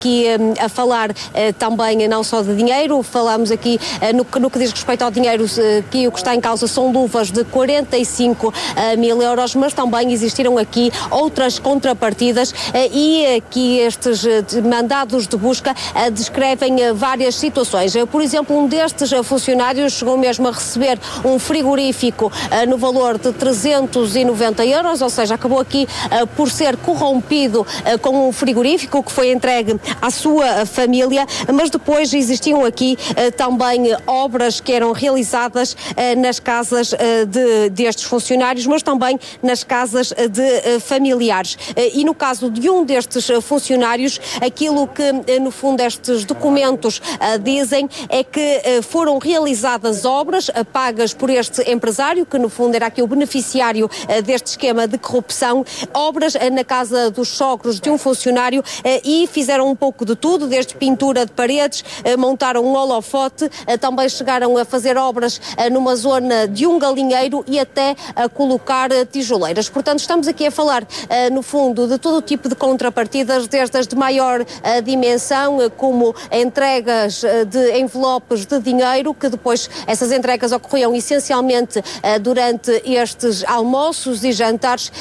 aqui a falar também não só de dinheiro, falamos aqui no que diz respeito ao dinheiro, que o que está em causa são luvas de 45 mil euros, mas também existiram aqui outras contrapartidas e aqui estes mandados de busca descrevem várias situações. Por exemplo, um destes funcionários chegou mesmo a receber um frigorífico no valor de 390 euros, ou seja, acabou aqui por ser corrompido com um frigorífico que foi entregue à sua família, mas depois existiam aqui também obras que eram realizadas nas casas destes funcionários, mas também nas casas de familiares. E no caso de um destes funcionários, aquilo que no fundo estes documentos dizem é que foram realizadas obras pagas por este empresário, que no fundo era aqui o beneficiário deste esquema de corrupção, obras na casa dos sogros de um funcionário e fizeram um pouco de tudo, desde pintura de paredes, montaram um holofote, também chegaram a fazer obras numa zona de um galinheiro e até a colocar tijoleiras. Portanto, estamos aqui a falar, no fundo, de todo o tipo de contrapartidas, desde as de maior dimensão, como entregas de envelopes de dinheiro, que depois essas entregas ocorriam essencialmente durante estes almoços e jantares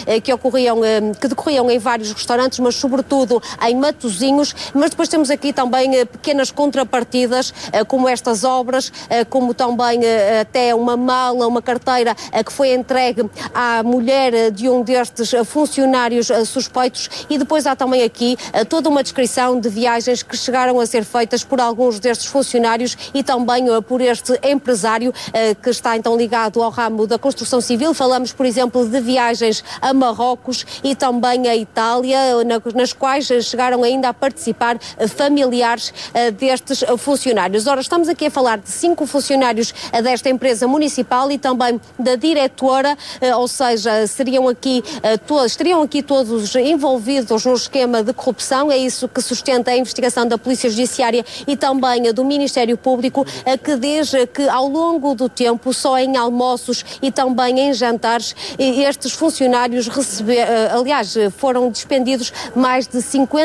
que decorriam em vários restaurantes, mas sobretudo em Matosinhos, mas depois temos aqui também pequenas contrapartidas, como estas obras, como também até uma mala, uma carteira que foi entregue à mulher de um destes funcionários suspeitos, e depois há também aqui toda uma descrição de viagens que chegaram a ser feitas por alguns destes funcionários e também por este empresário que está então ligado ao ramo da construção civil. Falamos, por exemplo, de viagens a Marrocos e também a Itália, nas quais chegaram ainda a participar familiares destes funcionários. Ora, estamos aqui a falar de 5 funcionários desta empresa municipal e também da diretora, ou seja, estariam aqui todos envolvidos no esquema de corrupção. É isso que sustenta a investigação da Polícia Judiciária e também do Ministério Público, que diz que ao longo do tempo, só em almoços e também em jantares, estes funcionários foram despendidos mais de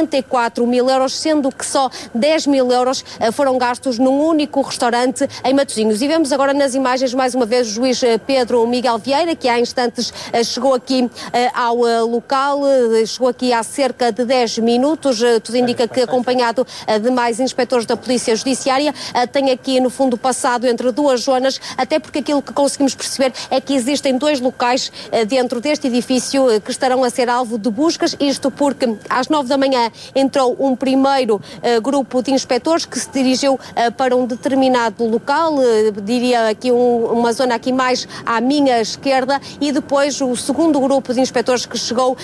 54 mil euros, sendo que só 10 mil euros foram gastos num único restaurante em Matosinhos. E vemos agora nas imagens mais uma vez o juiz Pedro Miguel Vieira, que há instantes chegou aqui ao local, chegou aqui há cerca de 10 minutos, tudo indica que acompanhado de mais inspectores da Polícia Judiciária, tem aqui no fundo passado entre duas zonas, até porque aquilo que conseguimos perceber é que existem 2 locais dentro deste edifício que estarão a ser alvo de buscas, isto porque às 9 da manhã entrou um primeiro grupo de inspectores que se dirigiu para um determinado local, diria aqui uma zona aqui mais à minha esquerda, e depois o segundo grupo de inspectores que chegou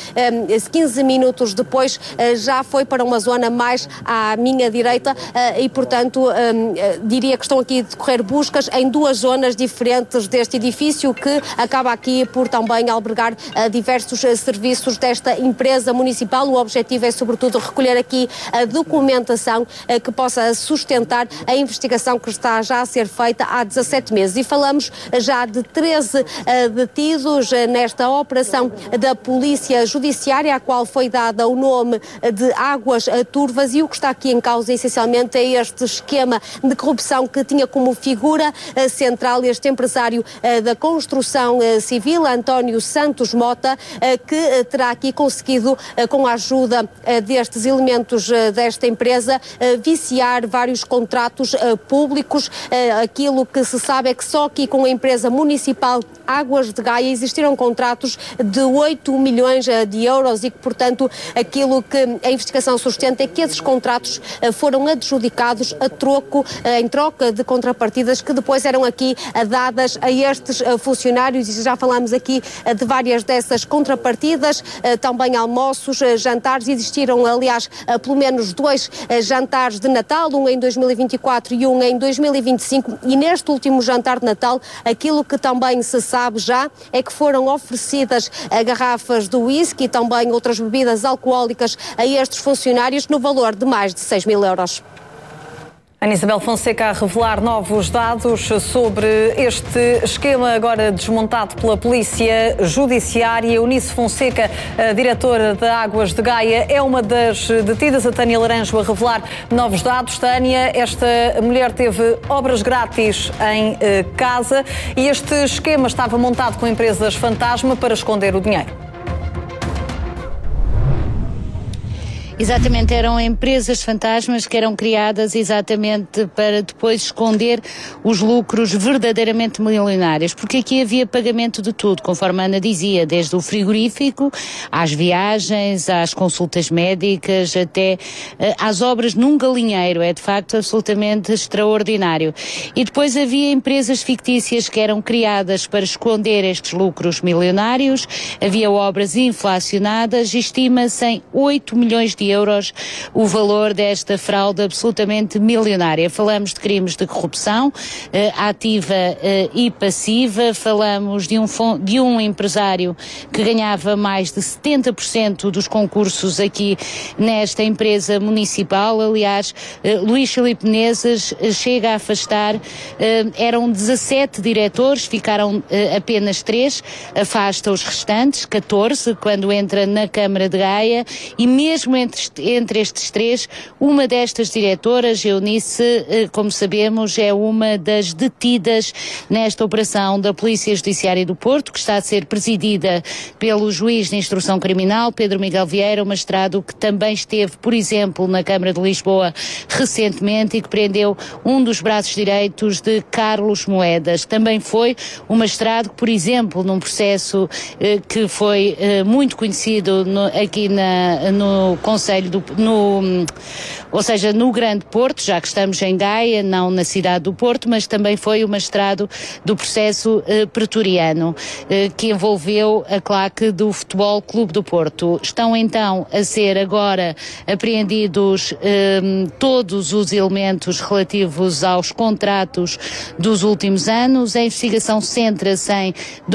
15 minutos depois já foi para uma zona mais à minha direita e, portanto, diria que estão aqui a decorrer buscas em 2 zonas diferentes deste edifício, que acaba aqui por também albergar diversos serviços desta empresa municipal. O objetivo é, sobretudo, recolher aqui a documentação que possa sustentar a investigação que está já a ser feita há 17 meses. E falamos já de 13 detidos nesta operação da Polícia Judiciária, à qual foi dada o nome de Águas Turvas, e o que está aqui em causa essencialmente é este esquema de corrupção que tinha como figura central este empresário da construção civil, António Santos Mota, que terá aqui conseguido, com a ajuda destes elementos desta empresa, viciar vários contratos públicos. Aquilo que se sabe é que só aqui com a empresa municipal Águas de Gaia existiram contratos de 8 milhões de euros e que, portanto, aquilo que a investigação sustenta é que esses contratos foram adjudicados em troca de contrapartidas que depois eram aqui dadas a estes funcionários, e já falamos aqui de várias dessas contrapartidas, também almoços, jantares. Existiram, aliás, pelo menos 2 jantares de Natal, um em 2024 e um em 2025, e neste último jantar de Natal, aquilo que também se sabe já é que foram oferecidas garrafas de whisky e também outras bebidas alcoólicas a estes funcionários no valor de mais de 6 mil euros. Ana Isabel Fonseca a revelar novos dados sobre este esquema agora desmontado pela Polícia Judiciária. Eunice Fonseca, a diretora da Águas de Gaia, é uma das detidas. A Tânia Laranjo a revelar novos dados. Tânia, esta mulher teve obras grátis em casa e este esquema estava montado com empresas fantasma para esconder o dinheiro. Exatamente, eram empresas fantasmas que eram criadas exatamente para depois esconder os lucros verdadeiramente milionários, porque aqui havia pagamento de tudo, conforme a Ana dizia, desde o frigorífico, às viagens, às consultas médicas, até às obras num galinheiro. É de facto absolutamente extraordinário. E depois havia empresas fictícias que eram criadas para esconder estes lucros milionários, havia obras inflacionadas e estima-se em 8 milhões de euros o valor desta fraude absolutamente milionária. Falamos de crimes de corrupção, ativa e passiva, falamos de um empresário que ganhava mais de 70% dos concursos aqui nesta empresa municipal. Aliás, Luís Filipe Menezes chega a afastar, eram 17 diretores, ficaram apenas 3, afasta os restantes, 14, quando entra na Câmara de Gaia, e mesmo entre estes 3, uma destas diretoras, Eunice, como sabemos, é uma das detidas nesta operação da Polícia Judiciária do Porto, que está a ser presidida pelo juiz de instrução criminal, Pedro Miguel Vieira, um magistrado que também esteve, por exemplo, na Câmara de Lisboa recentemente e que prendeu um dos braços direitos de Carlos Moedas. Também foi um magistrado que, por exemplo, num processo que foi muito conhecido aqui no Conselho ou seja, no Grande Porto, já que estamos em Gaia, não na cidade do Porto, mas também foi o magistrado do processo pretoriano, que envolveu a claque do Futebol Clube do Porto. Estão então a ser agora apreendidos todos os elementos relativos aos contratos dos últimos anos. A investigação centra-se em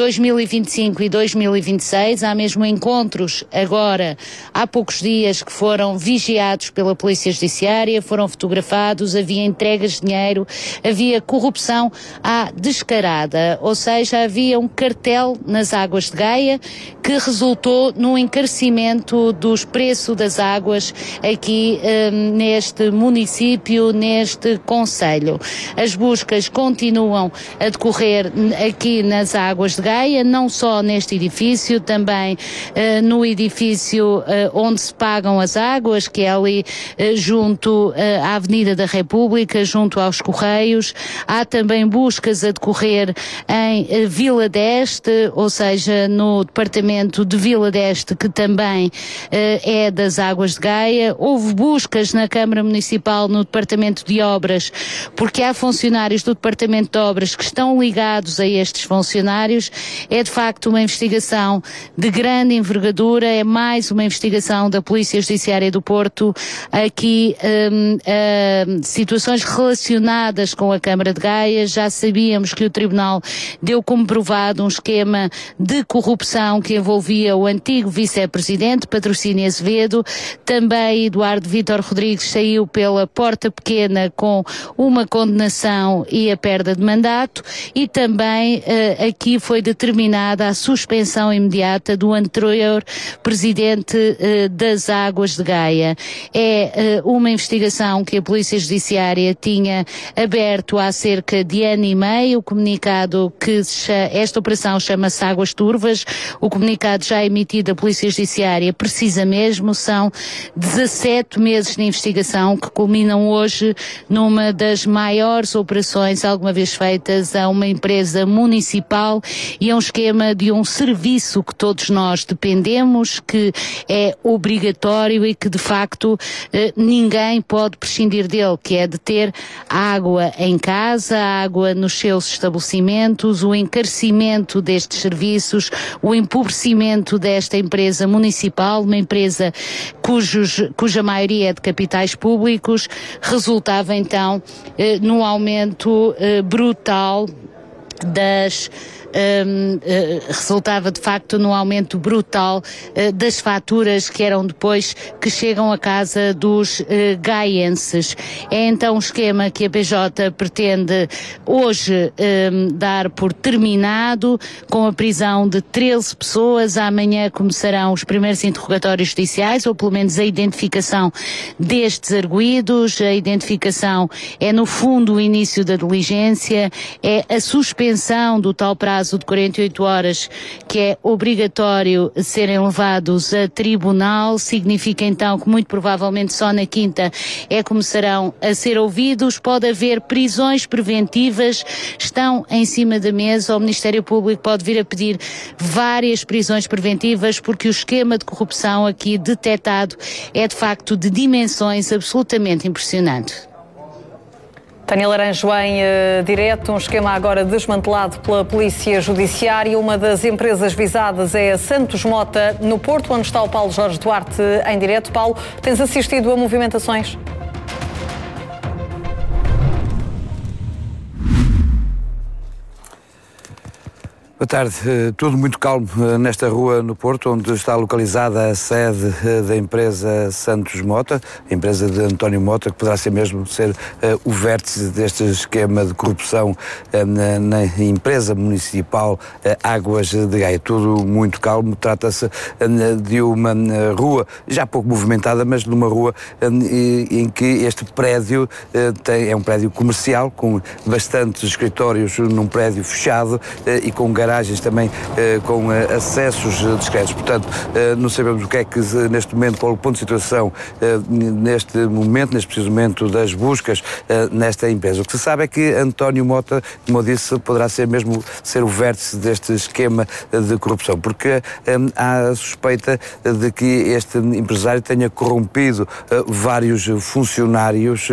2025 e 2026. Há mesmo encontros agora, há poucos dias, que foram vigiados pela Polícia Judiciária, foram fotografados, havia entregas de dinheiro, havia corrupção à descarada, ou seja, havia um cartel nas Águas de Gaia que resultou no encarecimento dos preços das águas aqui neste município, neste concelho. As buscas continuam a decorrer aqui nas Águas de Gaia, não só neste edifício, também no edifício onde se pagam as águas, que é ali junto à Avenida da República, junto aos Correios. Há também buscas a decorrer em Vila d'Este, ou seja, no departamento de Vila d'Este, que também é das Águas de Gaia. Houve buscas na Câmara Municipal no departamento de obras, porque há funcionários do departamento de obras que estão ligados a estes funcionários. É de facto uma investigação de grande envergadura, é mais uma investigação da Polícia Judiciária do Porto, aqui situações relacionadas com a Câmara de Gaia. Já sabíamos que o Tribunal deu como provado um esquema de corrupção que envolvia o antigo vice-presidente, Patrocínio Azevedo. Também Eduardo Vítor Rodrigues saiu pela porta pequena com uma condenação e a perda de mandato, e também aqui foi determinada a suspensão imediata do anterior presidente das Águas de Gaia. É uma investigação que a Polícia Judiciária tinha aberto há cerca de ano e meio. O comunicado esta operação chama-se Águas Turvas. O comunicado já emitido da Polícia Judiciária precisa mesmo, são 17 meses de investigação que culminam hoje numa das maiores operações alguma vez feitas a uma empresa municipal e a um esquema de um serviço que todos nós dependemos, que é obrigatório e que de facto ninguém pode prescindir dele, que é de ter água em casa, água nos seus estabelecimentos, o encarecimento destes serviços, o empobrecimento desta empresa municipal, uma empresa cuja maioria é de capitais públicos, resultava então no aumento brutal resultava de facto no aumento brutal das faturas que chegam à casa dos gaienses. É então um esquema que a PJ pretende hoje dar por terminado, com a prisão de 13 pessoas. Amanhã começarão os primeiros interrogatórios judiciais, ou pelo menos a identificação destes arguidos. A identificação é no fundo o início da diligência, é a suspensão do tal prazo de 48 horas que é obrigatório serem levados a tribunal. Significa então que muito provavelmente só na quinta começarão a ser ouvidos. Pode haver prisões preventivas, estão em cima da mesa. O Ministério Público pode vir a pedir várias prisões preventivas, porque o esquema de corrupção aqui detectado é de facto de dimensões absolutamente impressionantes. Tânia Laranjo em direto, um esquema agora desmantelado pela Polícia Judiciária. Uma das empresas visadas é a Santos Mota, no Porto, onde está o Paulo Jorge Duarte em direto. Paulo, tens assistido a movimentações? Boa tarde. Tudo muito calmo nesta rua no Porto, onde está localizada a sede da empresa Santos Mota, a empresa de António Mota, que poderá ser o vértice deste esquema de corrupção na empresa municipal Águas de Gaia. Tudo muito calmo. Trata-se de uma rua já pouco movimentada, mas de uma rua em que este prédio é um prédio comercial, com bastantes escritórios num prédio fechado e com garagens também com acessos discretos. Portanto, não sabemos o que é que neste momento, qual o ponto de situação neste preciso momento das buscas nesta empresa. O que se sabe é que António Mota, como eu disse, poderá ser o vértice deste esquema de corrupção, porque há a suspeita de que este empresário tenha corrompido vários funcionários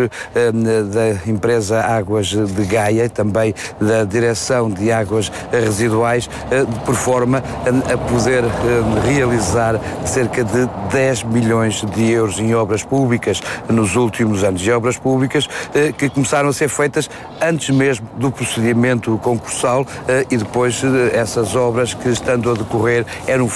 da empresa Águas de Gaia, também da direção de águas residuais, por forma a poder realizar cerca de 10 milhões de euros em obras públicas nos últimos anos. E obras públicas que começaram a ser feitas antes mesmo do procedimento concursal e depois essas obras que, estando a decorrer, eram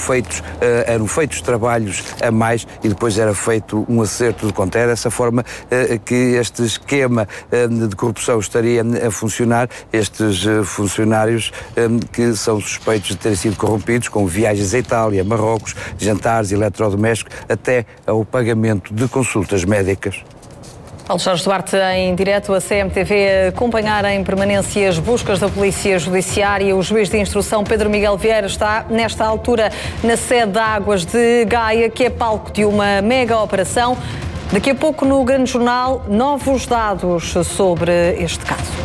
feitos trabalhos a mais e depois era feito um acerto de conta. É dessa forma que este esquema de corrupção estaria a funcionar. Estes funcionários que são suspeitos de terem sido corrompidos com viagens à Itália, Marrocos, jantares, eletrodomésticos, até ao pagamento de consultas médicas. Paulo Jorge Duarte em direto, a CMTV acompanhar em permanência as buscas da Polícia Judiciária. O juiz de instrução Pedro Miguel Vieira está nesta altura na sede da Águas de Gaia, que é palco de uma mega operação. Daqui a pouco no Grande Jornal, novos dados sobre este caso.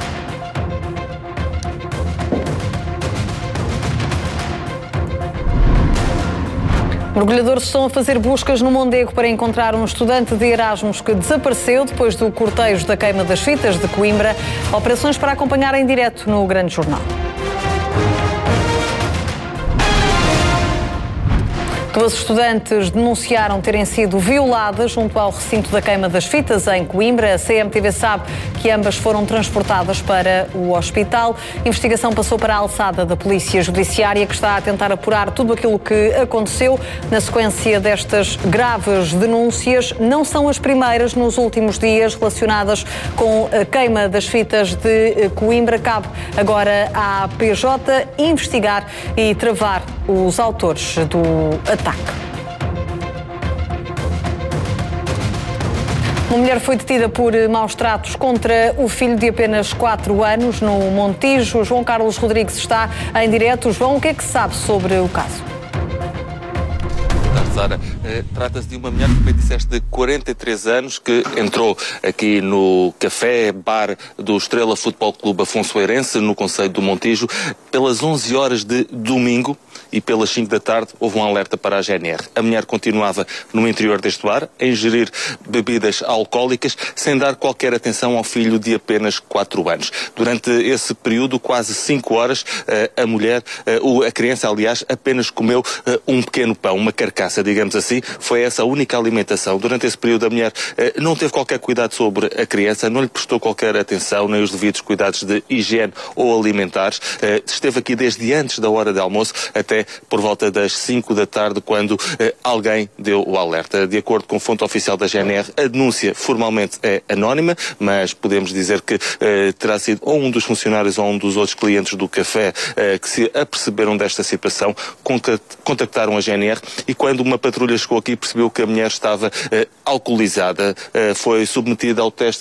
Mergulhadores estão a fazer buscas no Mondego para encontrar um estudante de Erasmus que desapareceu depois do cortejo da queima das fitas de Coimbra. Operações para acompanhar em direto no Grande Jornal. Duas estudantes denunciaram terem sido violadas junto ao recinto da queima das fitas em Coimbra. A CMTV sabe que ambas foram transportadas para o hospital. A investigação passou para a alçada da Polícia Judiciária, que está a tentar apurar tudo aquilo que aconteceu na sequência destas graves denúncias. Não são as primeiras nos últimos dias relacionadas com a queima das fitas de Coimbra. Cabe agora à PJ investigar e travar os autores do ataque. Uma mulher foi detida por maus tratos contra o filho de apenas 4 anos no Montijo. João Carlos Rodrigues está em direto. João, o que é que se sabe sobre o caso? Sara, trata-se de uma mulher, como bem disseste, de 43 anos, que entrou aqui no café-bar do Estrela Futebol Clube Afonso Eirense, no concelho do Montijo, pelas 11 horas de domingo, e pelas 5 da tarde houve um alerta para a GNR. A mulher continuava no interior deste bar, a ingerir bebidas alcoólicas, sem dar qualquer atenção ao filho de apenas 4 anos. Durante esse período, quase 5 horas, a criança, aliás, apenas comeu um pequeno pão, uma carcaça, digamos assim. assim, foi essa a única alimentação. Durante esse período a mulher não teve qualquer cuidado sobre a criança, não lhe prestou qualquer atenção, nem os devidos cuidados de higiene ou alimentares. Esteve aqui desde antes da hora de almoço até por volta das 5 da tarde, quando alguém deu o alerta. De acordo com fonte oficial da GNR, a denúncia formalmente é anónima, mas podemos dizer que terá sido ou um dos funcionários ou um dos outros clientes do café que se aperceberam desta situação, contactaram a GNR e quando uma patrulha chegou aqui percebeu que a mulher estava alcoolizada. Foi submetida ao teste